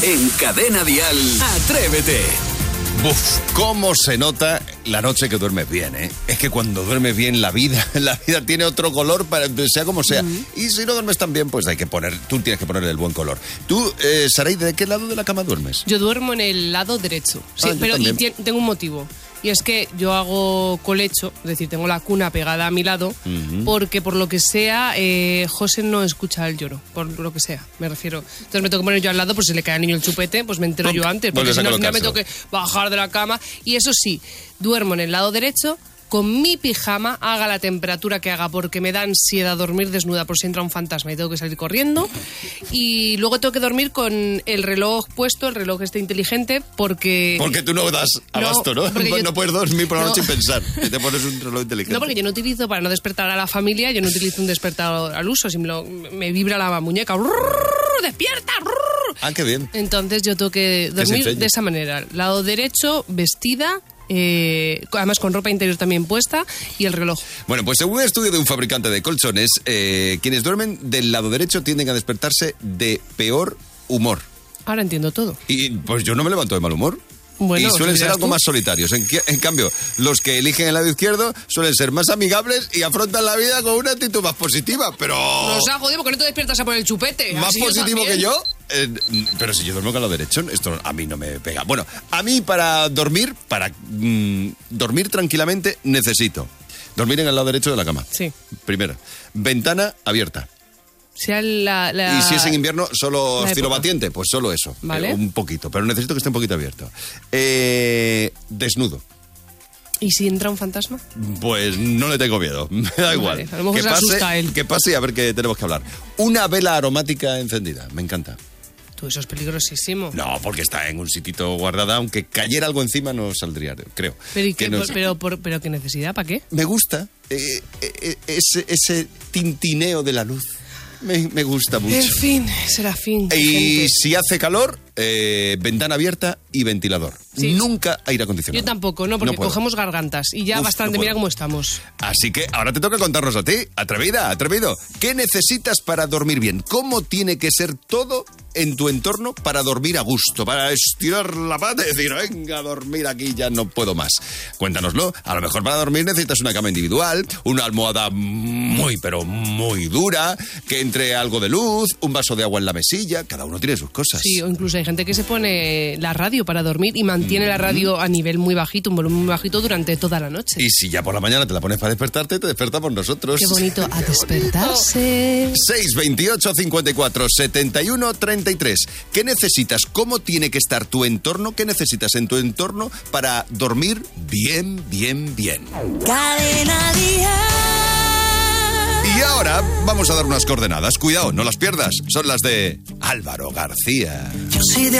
En Cadena Dial, Atrévete. Buf, cómo se nota la noche que duermes bien, ¿eh? Es que cuando duermes bien la vida tiene otro color, sea como sea. Y si no duermes tan bien, pues tú tienes que ponerle el buen color. Tú, Saray, ¿de qué lado de la cama duermes? Yo duermo en el lado derecho. Sí, pero tengo un motivo. Y es que yo hago colecho, es decir, tengo la cuna pegada a mi lado, porque por lo que sea, José no escucha el lloro, por lo que sea, me refiero. Entonces me tengo que poner yo al lado, pues si le cae al niño el chupete, pues me entero yo antes, porque si no, al final me tengo que bajar de la cama. Y eso sí, duermo en el lado derecho, con mi pijama, haga la temperatura que haga, porque me da ansiedad dormir desnuda por si entra un fantasma y tengo que salir corriendo. Y luego tengo que dormir con el reloj puesto, el reloj inteligente, porque... Porque tú no das abasto, ¿no? No puedes dormir por la noche sin pensar, que te pones un reloj inteligente. No, porque yo no utilizo, para no despertar a la familia, yo no utilizo un despertador al uso, me vibra la muñeca. ¡Despierta! Ah, qué bien. Entonces yo tengo que dormir de esa manera. Lado derecho, vestida... además con ropa interior también puesta y el reloj. Bueno, pues según un estudio de un fabricante de colchones, quienes duermen del lado derecho tienden a despertarse de peor humor. Ahora entiendo todo. Y pues yo no me levanto de mal humor. Bueno, y suelen ser algo más solitarios. En cambio, los que eligen el lado izquierdo suelen ser más amigables y afrontan la vida con una actitud más positiva, pero... Nos ha jodido porque no te despiertas a por el chupete. ¿Más positivo que yo? Pero si yo duermo con el lado derecho, esto a mí no me pega. Bueno, a mí para dormir tranquilamente, necesito dormir en el lado derecho de la cama. Sí. Primero, ventana abierta. Sea y si es en invierno, solo estilo batiente, pues solo eso. Vale. Un poquito, pero necesito que esté un poquito abierto. Desnudo. ¿Y si entra un fantasma? Pues no le tengo miedo, me da igual. Vale, a lo mejor se asusta a él. Que pase y a ver qué tenemos que hablar. Una vela aromática encendida, me encanta. Tú, eso es peligrosísimo. No, porque está en un sitito guardada, aunque cayera algo encima no saldría, creo. ¿Pero qué necesidad? ¿Para qué? Me gusta ese tintineo de la luz. Me gusta mucho. En fin, Serafín. Y si hace calor, ventana abierta y ventilador. Sí. Nunca aire acondicionado. Yo tampoco, ¿no? Porque cogemos gargantas y ya bastante, mira cómo estamos. Así que ahora te toca contarnos a ti, atrevido. ¿Qué necesitas para dormir bien? ¿Cómo tiene que ser todo en tu entorno para dormir a gusto? Para estirar la pata y decir, venga, a dormir aquí, ya no puedo más. Cuéntanoslo. A lo mejor para dormir necesitas una cama individual, una almohada muy, pero muy dura, que entre algo de luz, un vaso de agua en la mesilla. Cada uno tiene sus cosas. Sí, o incluso hay gente que se pone la radio para dormir y mantiene la radio a nivel muy bajito, un volumen muy bajito durante toda la noche. Y si ya por la mañana te la pones para despertarte, te despertamos nosotros. Qué bonito, a despertarse. 628 54 71 33. ¿Qué necesitas? ¿Cómo tiene que estar tu entorno? ¿Qué necesitas en tu entorno para dormir bien? Cadena Dial. Y ahora vamos a dar unas coordenadas. Cuidado, no las pierdas. Son las de Álvaro García. Yo soy de